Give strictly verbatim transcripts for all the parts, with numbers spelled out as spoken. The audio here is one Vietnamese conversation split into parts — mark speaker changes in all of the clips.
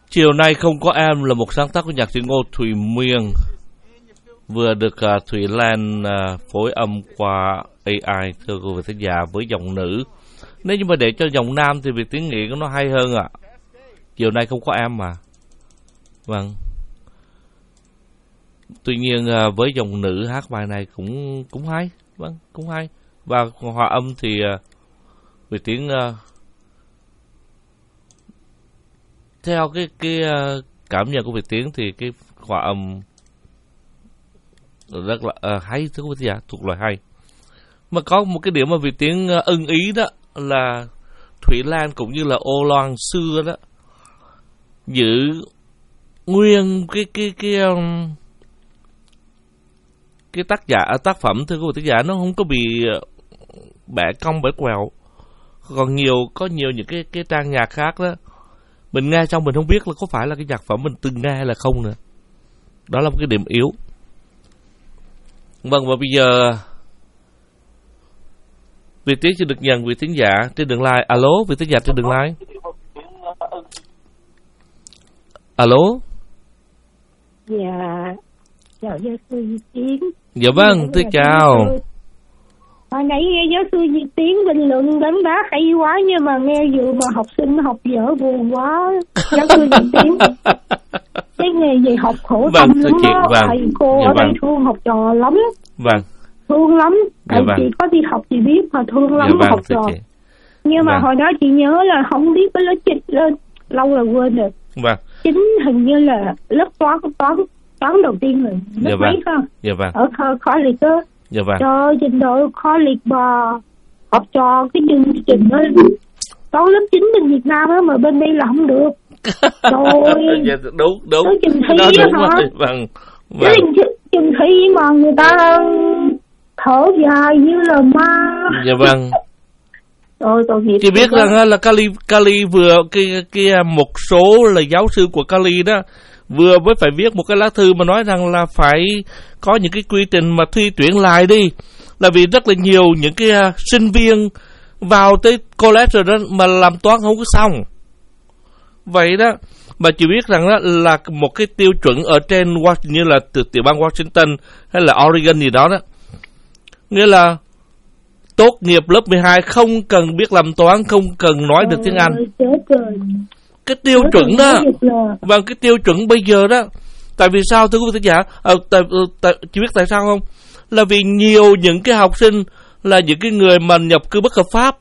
Speaker 1: Chiều nay không có em là một sáng tác của nhạc sĩ Ngô Thùy Miên, vừa được uh, Thùy Lan uh, phối âm qua a i, thưa quý vị thính giả, với giọng nữ. Nếu như mà để cho giọng nam thì Việt Tiến nghĩ nó hay hơn ạ. À. Chiều nay không có em mà. Vâng. Tuy nhiên uh, với giọng nữ hát bài này cũng cũng hay, vâng, cũng hay. Và hòa âm thì uh, Việt Tiến uh, theo cái cái uh, cảm nhận của Việt Tiến thì cái hòa âm rất là uh, hay, thưa quý vị giả, thuộc loại hay. Mà có một cái điểm mà Việt Tiến uh, ưng ý đó là Thủy Lan cũng như là Ô Loan xưa đó giữ nguyên cái cái cái um, cái tác giả tác phẩm, thưa quý vị giả, nó không có bị bẻ cong bẻ quẹo. Còn nhiều có nhiều những cái cái trang nhạc khác đó mình nghe xong mình không biết là có phải là cái nhạc phẩm mình từng nghe hay là không nữa. Đó là một cái điểm yếu. Vâng, và bây giờ Việt Tiến sẽ được nhận vị thính giả trên đường line. Alo, vị thính giả trên đường line. Alo.
Speaker 2: Dạ, chào giáo sư Việt Tiến.
Speaker 1: Dạ vâng, thưa chào.
Speaker 2: Hồi nãy nghe giáo sư Việt Tiến bình luận đánh đá hay quá, nhưng mà nghe vừa mà học sinh học dở buồn quá. Giáo sư Việt Tiến, cái nghề gì học khổ
Speaker 1: vâng,
Speaker 2: tâm lắm
Speaker 1: chị,
Speaker 2: đó.
Speaker 1: Vâng.
Speaker 2: Thầy cô
Speaker 1: Dạ
Speaker 2: ở đây
Speaker 1: vâng.
Speaker 2: thương học trò lắm.
Speaker 1: Vâng.
Speaker 2: Thương lắm. Thầy
Speaker 1: Dạ vâng.
Speaker 2: chị có đi học chị biết mà thương lắm.
Speaker 1: Dạ vâng,
Speaker 2: học trò.
Speaker 1: chị.
Speaker 2: Nhưng mà
Speaker 1: vâng.
Speaker 2: hồi đó chị nhớ là không biết cái lớp chín lên lâu rồi quên rồi.
Speaker 1: Vâng.
Speaker 2: Chính hình như là lớp toán toán toán đầu tiên rồi. Lớp
Speaker 1: Dạ
Speaker 2: mấy
Speaker 1: vâng.
Speaker 2: không?
Speaker 1: Dạ vâng.
Speaker 2: Ở kho, kho liệt đó.
Speaker 1: Dạ vâng.
Speaker 2: Trời ơi, trình độ kho liệt bò. Học trò cái chương trình đó toán lớp chín bên Việt Nam á, mà bên đây là không được. Rồi
Speaker 1: dạ, đúng đúng
Speaker 2: tới trình thi
Speaker 1: đó,
Speaker 2: á
Speaker 1: đúng
Speaker 2: hả?
Speaker 1: rồi. Vâng.
Speaker 2: Cái
Speaker 1: Vâng.
Speaker 2: trình, trình thi mà người ta thở dài như là ma.
Speaker 1: Dạ vâng.
Speaker 2: Rồi tội nghiệp.
Speaker 1: Chị biết rằng là Kali Kali vừa cái cái một số là giáo sư của Kali đó vừa mới phải viết một cái lá thư mà nói rằng là phải có những cái quy trình mà thi tuyển lại đi, là vì rất là nhiều những cái uh, sinh viên vào tới college rồi đó mà làm toán không có xong. Vậy đó mà chị biết rằng đó là một cái tiêu chuẩn ở trên như là từ tiểu bang Washington hay là Oregon gì đó đó, nghĩa là tốt nghiệp lớp mười hai không cần biết làm toán, không cần nói được tiếng Anh. Cái tiêu chuẩn đó, vâng, cái tiêu chuẩn bây giờ đó. Tại vì sao thưa quý vị thính giả? À, tại, tại, chị biết tại sao không? Là vì nhiều những cái học sinh là những cái người mà nhập cư bất hợp pháp.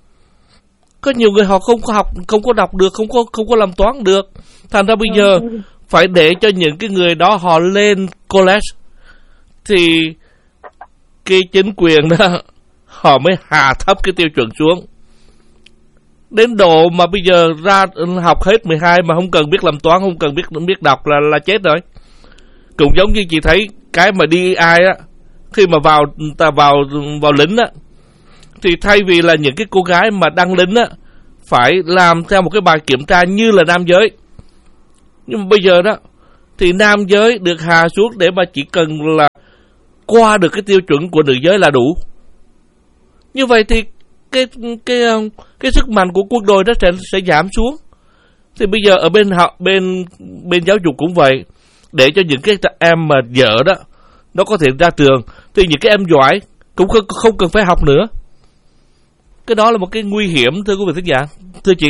Speaker 1: Có nhiều người họ không có học, không có đọc được, không có không có làm toán được. Thành ra bây giờ phải để cho những cái người đó họ lên college thì cái chính quyền đó họ mới hạ thấp cái tiêu chuẩn xuống. Đến độ mà bây giờ ra học hết mười hai mà không cần biết làm toán, không cần biết biết đọc là là chết rồi. Cũng giống như chị thấy cái mà đi ai á, khi mà vào ta vào vào lính á, thì thay vì là những cái cô gái mà đăng lính á phải làm theo một cái bài kiểm tra như là nam giới, nhưng mà bây giờ đó thì nam giới được hạ xuống để mà chỉ cần là qua được cái tiêu chuẩn của nữ giới là đủ. Như vậy thì cái cái cái sức mạnh của quân đội đó sẽ sẽ giảm xuống. Thì bây giờ ở bên học bên bên giáo dục cũng vậy, để cho những cái em mà dở đó nó có thể ra trường, thì những cái em giỏi cũng không, không cần phải học nữa. Cái đó là một cái nguy hiểm, thưa quý vị thính giả, thưa chị.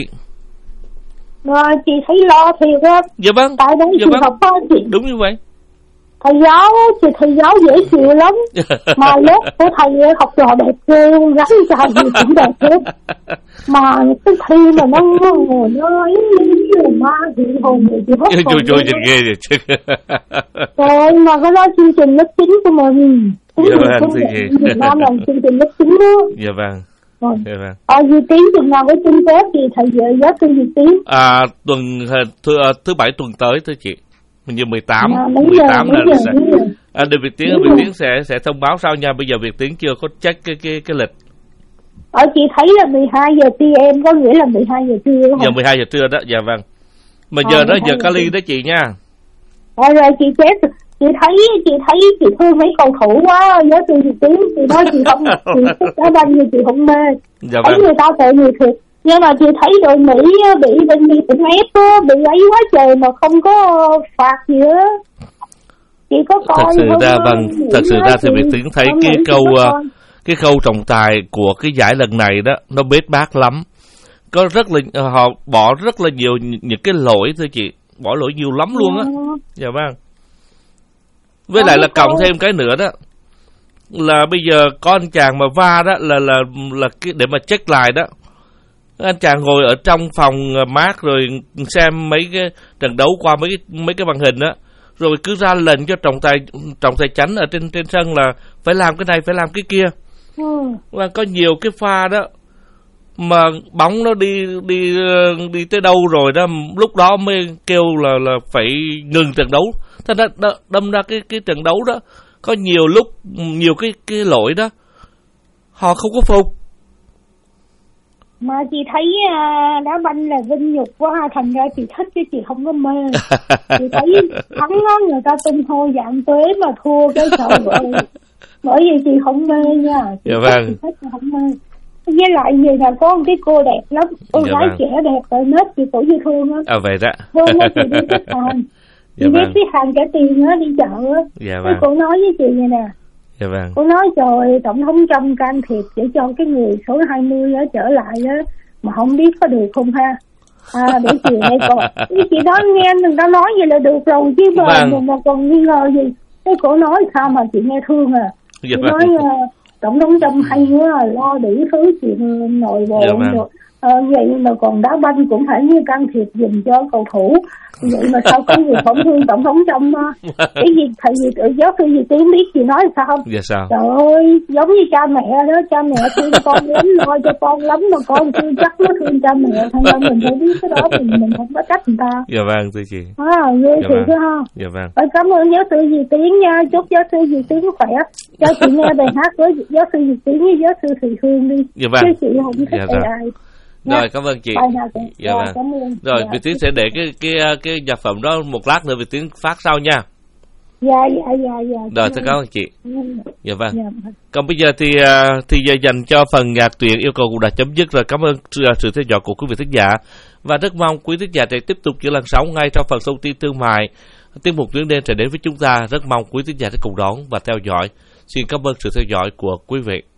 Speaker 2: Rồi chị thấy lo thiệt á.
Speaker 1: Dạ vâng.
Speaker 2: Tại đấy
Speaker 1: dạ
Speaker 2: chị
Speaker 1: vâng.
Speaker 2: học đó chị.
Speaker 1: Đúng như vậy.
Speaker 2: Thầy giáo thì thầy giáo dễ chịu lắm. Mà lớp của thầy học trò đẹp ghê, rắn trai gì cũng đẹp hết. Mà cái thi mà nó ngồi nó ấy như là ma thì hồn thì chị hết hồn.
Speaker 1: Trời trời trời ghê vậy chứ.
Speaker 2: Rồi mà cái đó chương trình lớp chín của mình.
Speaker 1: Dạ vâng, thưa chị.
Speaker 2: Việt Nam là chương trình lớp chín đó.
Speaker 1: Dạ vâng.
Speaker 2: Rồi.
Speaker 1: Dạ vâng.
Speaker 2: Ờ, Duy Tiến chừng nào với chung kết thì thầy giáo sư Duy Tiến.
Speaker 1: À, tuần thứ, thứ bảy tuần tới thưa chị. Mình như mười tám,
Speaker 2: à,
Speaker 1: mười tám
Speaker 2: giờ,
Speaker 1: là
Speaker 2: giờ,
Speaker 1: sẽ, à, để Việt Tiến, Việt Tiến sẽ sẽ thông báo sau nha. Bây giờ Việt Tiến chưa có check cái cái cái lịch.
Speaker 2: Ờ, chị thấy là mười hai giờ pê em có nghĩa là mười hai giờ trưa đó.
Speaker 1: Giờ mười hai giờ trưa đó, dạ vâng. Mà giờ à, đó giờ Cali đó chị nha.
Speaker 2: Rồi rồi chị chết, chị thấy chị thấy chị thương mấy cầu thủ quá, giáo sư Việt Tiến, chị nói chị không, chị thích đá banh nhưng chị không mê.
Speaker 1: Dạ
Speaker 2: thấy
Speaker 1: vâng.
Speaker 2: người ta tội nghiệp thiệt. Nhưng mà chị thấy đội Mỹ bị bên bị tỉnh ép á, bị ấy quá trời mà không có phạt gì á. Chị có coi
Speaker 1: thật sự
Speaker 2: không?
Speaker 1: ra vâng thật sự ra thì Việt Tiến thấy cái câu cái khâu trọng tài của cái giải lần này đó nó bết bát lắm, có rất là họ bỏ rất là nhiều những cái lỗi thưa chị, bỏ lỗi nhiều lắm luôn á. Dạ vâng. Với lại là cộng thêm cái nữa đó là bây giờ có anh chàng mà va đó là là là cái để mà check lại đó, anh chàng ngồi ở trong phòng mát rồi xem mấy cái trận đấu qua mấy cái mấy cái màn hình đó, rồi cứ ra lệnh cho trọng tài trọng tài chánh ở trên trên sân là phải làm cái này phải làm cái kia.
Speaker 2: Ừ.
Speaker 1: Và có nhiều cái pha đó mà bóng nó đi đi đi tới đâu rồi đó, lúc đó mới kêu là là phải ngừng trận đấu. Thế đó, đâm ra cái cái trận đấu đó có nhiều lúc nhiều cái cái lỗi đó họ không có phục.
Speaker 2: Mà chị thấy đá banh là vinh nhục quá, thành ra chị thích chứ chị không có mê. Chị thấy thắng đó người ta tung hô dạng tuế mà thua cái trời ơi. Bởi vì chị không mê nha. Chị
Speaker 1: dạ
Speaker 2: thích,
Speaker 1: vâng.
Speaker 2: chị thích chị không mê. Với lại gì là có một cái cô đẹp lắm, cô
Speaker 1: dạ
Speaker 2: gái
Speaker 1: vâng.
Speaker 2: trẻ đẹp rồi nết chị tuổi như Thương á.
Speaker 1: À vậy đó.
Speaker 2: Thương á, chị đi khách hàng. Chị
Speaker 1: dạ
Speaker 2: biết
Speaker 1: vâng.
Speaker 2: cái hàng trả tiền á, đi chợ á.
Speaker 1: Dạ
Speaker 2: cái
Speaker 1: vâng.
Speaker 2: cô nói với chị vậy nè.
Speaker 1: Dạ vâng.
Speaker 2: Cô nói trời, tổng thống Trump can thiệp để cho cái người số hai mươi á trở lại á, mà không biết có được không ha. À, để chiều nay còn chị đó nghe người ta nói vậy là được rồi chứ mà, vâng. mà còn nghi ngờ gì. Cái cô nói sao mà chị nghe thương à. Dạ chị vâng. nói uh, tổng thống Trump hay quá, lo đủ thứ chuyện nội bộ. Dạ vâng. Rồi à, vậy mà còn đá banh cũng phải như can thiệp dùng cho cầu thủ. Vậy mà sao có người tổn thương tổng thống Trump đó. Cái gì thầy gì giáo sư gì Tiến biết gì nói sao không?
Speaker 1: Dạ sao?
Speaker 2: Trời ơi, giống như cha mẹ đó, cha mẹ thương con lắm, lo cho con lắm mà con chưa chắc nó thương cha mẹ, thành ra mình phải biết cái đó, mình mình không có trách người ta.
Speaker 1: Dạ vâng thưa chị.
Speaker 2: À, ghê
Speaker 1: dạ
Speaker 2: chị
Speaker 1: vâng.
Speaker 2: phải không?
Speaker 1: Dạ vâng.
Speaker 2: Và cảm ơn giáo sư Dì Tiến nha, chúc giáo sư Dì Tiến khỏe. Cho chị nghe bài hát với giáo sư Dì Tiến với giáo sư Thùy Hương đi.
Speaker 1: Dạ vâng.
Speaker 2: Chứ chị không thích
Speaker 1: dạ
Speaker 2: ai ai.
Speaker 1: Rồi cảm ơn chị.
Speaker 2: Dạ,
Speaker 1: dạ vâng.
Speaker 2: Cảm ơn.
Speaker 1: Rồi
Speaker 2: dạ.
Speaker 1: Việt Tiến sẽ để cái cái cái nhạc phẩm đó một lát nữa Việt Tiến phát sau nha.
Speaker 2: Dạ dạ dạ dạ.
Speaker 1: Rồi tôi cảm ơn chị. Dạ vâng.
Speaker 2: Dạ.
Speaker 1: Còn bây giờ thì thì giờ dành cho phần nhạc tuyển yêu cầu cũng đã chấm dứt rồi. Cảm ơn sự theo dõi của quý vị thính giả và rất mong quý thính giả sẽ tiếp tục giữ làn sóng ngay trong phần thông tin thương mại. Tiết mục tuyến đêm sẽ đến với chúng ta. Rất mong quý thính giả sẽ cùng đón và theo dõi. Xin cảm ơn sự theo dõi của quý vị.